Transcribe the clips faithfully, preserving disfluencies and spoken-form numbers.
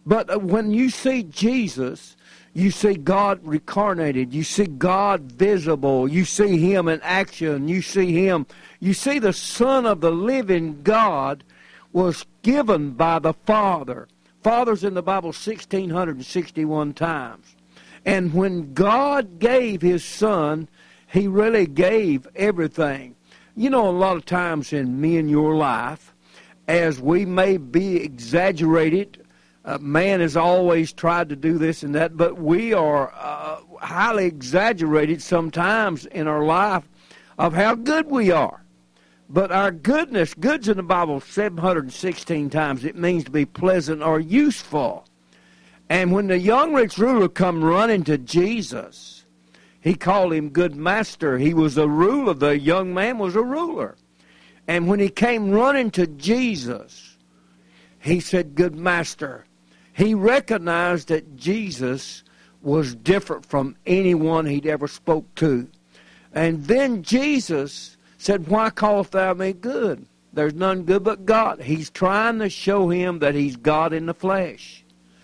But when you see Jesus, you see God reincarnated. You see God visible. You see Him in action. You see Him. You see the Son of the living God was given by the Father. Father's in the Bible one thousand six hundred sixty-one times. And when God gave His Son, He really gave everything. You know, a lot of times in me and your life, as we may be exaggerated, Uh, man has always tried to do this and that, but we are uh, highly exaggerated sometimes in our life of how good we are. But our goodness, good's in the Bible seven hundred sixteen times. It means to be pleasant or useful. And when the young rich ruler come running to Jesus, he called him good master. He was a ruler. The young man was a ruler. And when he came running to Jesus, he said, good master. He recognized that Jesus was different from anyone he'd ever spoke to. And then Jesus said, why callest thou me good? There's none good but God. He's trying to show him that he's God in the flesh.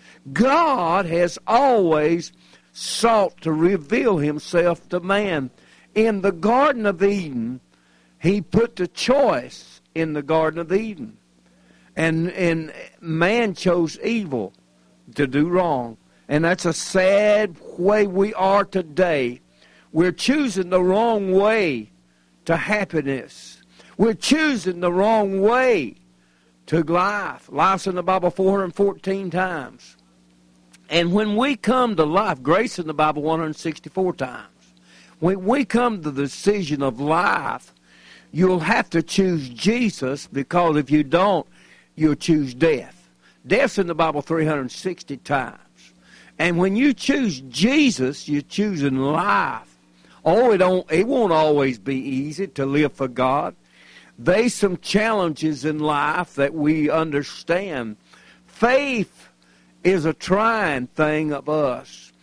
God has always sought to reveal himself to man. In the Garden of Eden, he put the choice in the Garden of Eden. And, and man chose evil to do wrong. And that's a sad way we are today. We're choosing the wrong way to happiness. We're choosing the wrong way to life. Life's in the Bible four hundred fourteen times. And when we come to life, grace in the Bible one hundred sixty-four times. When we come to the decision of life, you'll have to choose Jesus, because if you don't, you'll choose death. Death's in the Bible three hundred sixty times. And when you choose Jesus, you're choosing life. Oh, it, don't, it won't always be easy to live for God. There's some challenges in life that we understand. Faith is a trying thing of us.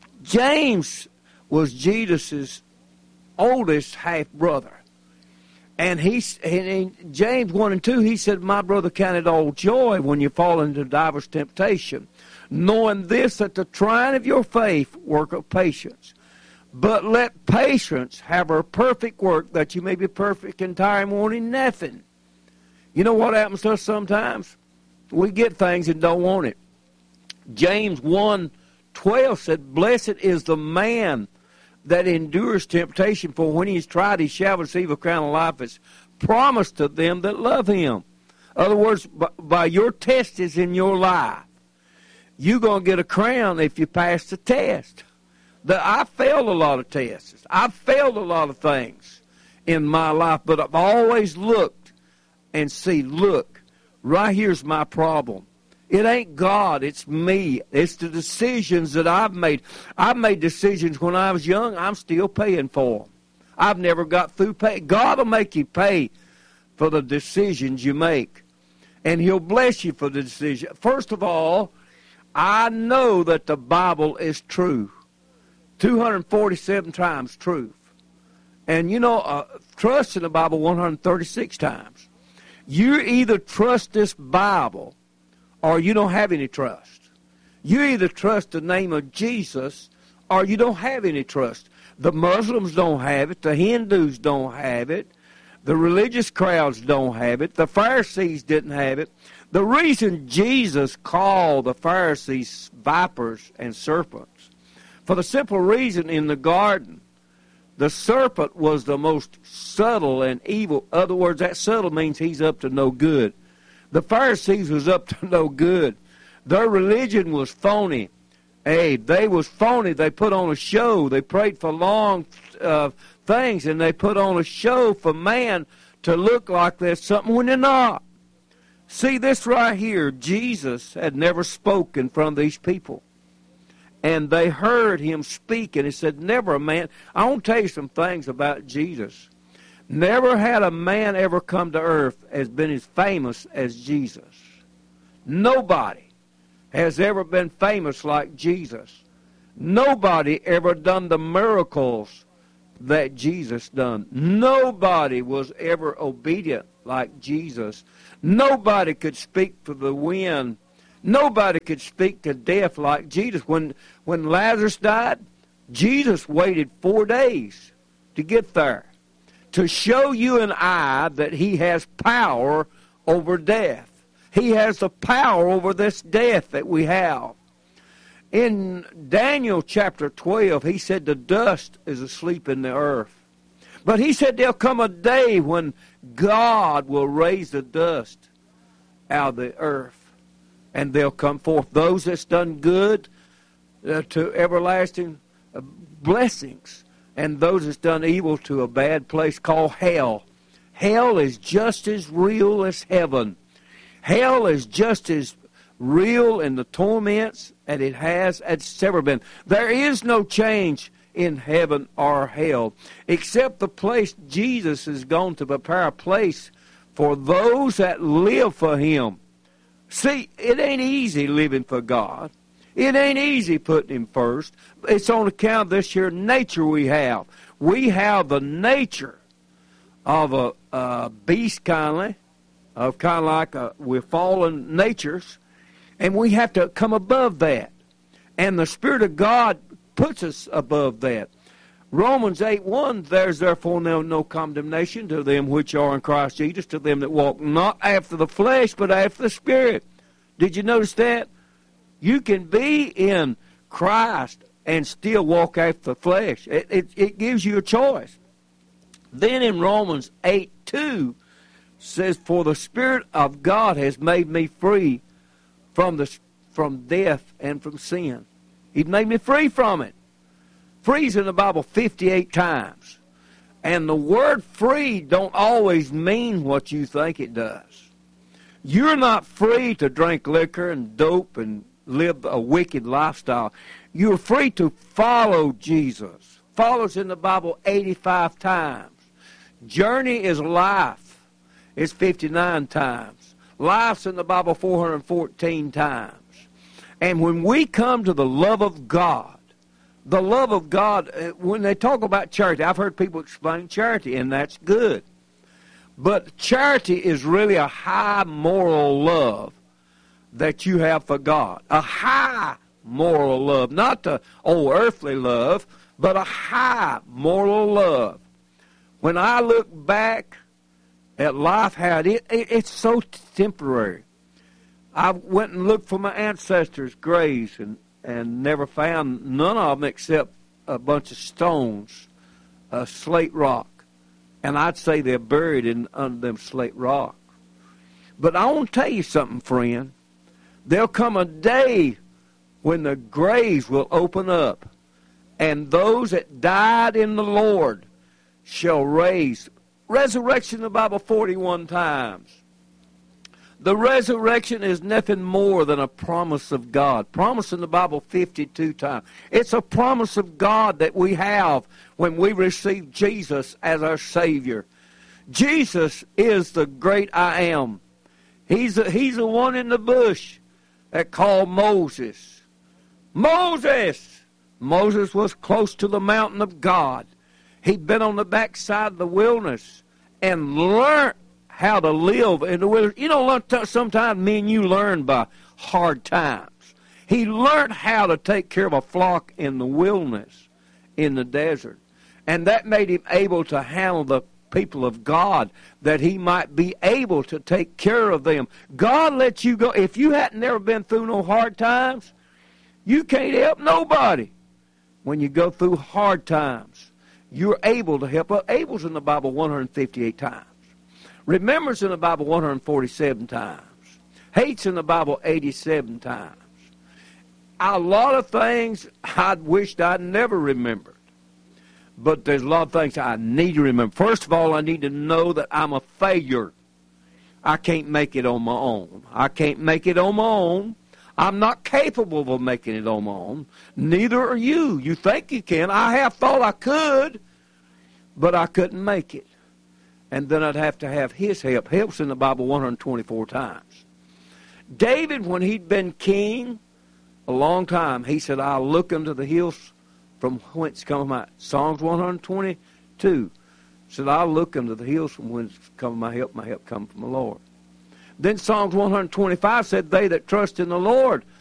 James was Jesus' oldest half-brother. And he, in James one and two, he said, my brother, count it all joy when you fall into diverse temptation, knowing this, that the trying of your faith worketh patience. But let patience have her perfect work, that you may be perfect, entire, and wanting nothing. You know what happens to us sometimes? We get things and don't want it. James one twelve said, blessed is the man that endures temptation, for when he is tried, he shall receive a crown of life that's promised to them that love him. In other words, by, by your test is in your life, you're going to get a crown if you pass the test. The, I failed a lot of tests. I've failed a lot of things in my life, but I've always looked and see, look, right here's my problem. It ain't God, it's me. It's the decisions that I've made. I've made decisions when I was young. I'm still paying for them. I've never got through paying. God will make you pay for the decisions you make. And He'll bless you for the decision. First of all, I know that the Bible is true. two hundred forty-seven times truth. And you know, uh, trust in the Bible one hundred thirty-six times. You either trust this Bible or you don't have any trust. You either trust the name of Jesus or you don't have any trust. The Muslims don't have it. The Hindus don't have it. The religious crowds don't have it. The Pharisees didn't have it. The reason Jesus called the Pharisees vipers and serpents, for the simple reason in the garden, the serpent was the most subtle and evil. In other words, that subtle means he's up to no good. The Pharisees was up to no good. Their religion was phony. Hey, they was phony. They put on a show. They prayed for long uh, things, and they put on a show for man to look like there's something when they're not. See this right here. Jesus had never spoken in front of these people. And they heard him speak, and he said, never a man. I want to tell you some things about Jesus. Never had a man ever come to earth as been as famous as Jesus. Nobody has ever been famous like Jesus. Nobody ever done the miracles that Jesus done. Nobody was ever obedient like Jesus. Nobody could speak to the wind Nobody could speak to death like Jesus. When, when Lazarus died, Jesus waited four days to get there, to show you and I that he has power over death. He has the power over this death that we have. In Daniel chapter twelve, he said the dust is asleep in the earth. But he said there'll come a day when God will raise the dust out of the earth, and they'll come forth. Those that's done good uh, to everlasting uh, blessings, and those that's done evil to a bad place called hell. Hell is just as real as heaven. Hell is just as real in the torments as it has as it's ever been. There is no change in heaven or hell, except the place Jesus is going to prepare a place for those that live for him. See, it ain't easy living for God. It ain't easy putting him first. It's on account of this here nature we have. We have the nature of a, a beast, kindly, of kind of like a, we're fallen natures, and we have to come above that. And the Spirit of God puts us above that. Romans eight one, there's therefore now no condemnation to them which are in Christ Jesus, to them that walk not after the flesh, but after the Spirit. Did you notice that? You can be in Christ and still walk after the flesh. It, it, it gives you a choice. Then in Romans eight two says, for the Spirit of God has made me free from the from death and from sin. He's made me free from it. Free's in the Bible fifty-eight times. And the word free don't always mean what you think it does. You're not free to drink liquor and dope and live a wicked lifestyle. You're free to follow Jesus. Follows in the Bible eighty-five times. Journey is life. It's fifty-nine times. Life's in the Bible four hundred fourteen times. And when we come to the love of God, the love of God, when they talk about charity, I've heard people explain charity, and that's good. But charity is really a high moral love that you have for God. A high moral love. Not the old earthly love, but a high moral love. When I look back at life, how it, it, it's so temporary. I went and looked for my ancestors' graves and, and never found none of them except a bunch of stones, a slate rock. And I'd say they're buried in under them slate rock. But I want to tell you something, friend. There'll come a day when the graves will open up, and those that died in the Lord shall raise. Resurrection in the Bible forty-one times. The resurrection is nothing more than a promise of God. Promise in the Bible fifty-two times. It's a promise of God that we have when we receive Jesus as our Savior. Jesus is the great I am. He's the, he's the one in the bush that called Moses. Moses! Moses was close to the mountain of God. He'd been on the backside of the wilderness and learned how to live in the wilderness. You know, sometimes me and you learn by hard times. He learned how to take care of a flock in the wilderness, in the desert. And that made him able to handle the people of God, that he might be able to take care of them. God lets you go. If you hadn't never been through no hard times, you can't help nobody. When you go through hard times, you're able to help. Abel's in the Bible one hundred fifty-eight times. Remember's in the Bible one hundred forty-seven times. Hate's in the Bible eighty-seven times. A lot of things I wished I'd never remembered. But there's a lot of things I need to remember. First of all, I need to know that I'm a failure. I can't make it on my own. I can't make it on my own. I'm not capable of making it on my own. Neither are you. You think you can. I have thought I could, but I couldn't make it. And then I'd have to have his help. Help's in the Bible one hundred twenty-four times. David, when he'd been king a long time, he said, I'll look unto the hills from whence cometh my... Psalms one hundred twenty-two said, I'll look unto the hills from whence cometh my help. My help comes from the Lord. Then Psalms one twenty-five said, they that trust in the Lord